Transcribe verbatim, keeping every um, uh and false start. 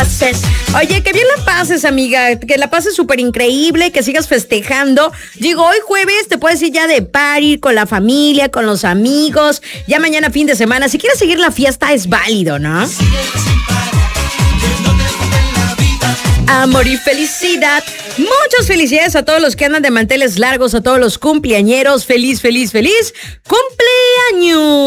pases. Oye, que bien la pases, amiga, que la pases súper increíble, que sigas festejando. Digo, hoy jueves te puedes ir ya de party con la familia, con los amigos, ya mañana fin de semana. Si quieres seguir la fiesta es válido, ¿no? Amor y felicidad. Muchas felicidades a todos los que andan de manteles largos, a todos los cumpleañeros. Feliz, feliz, feliz cumpleaños.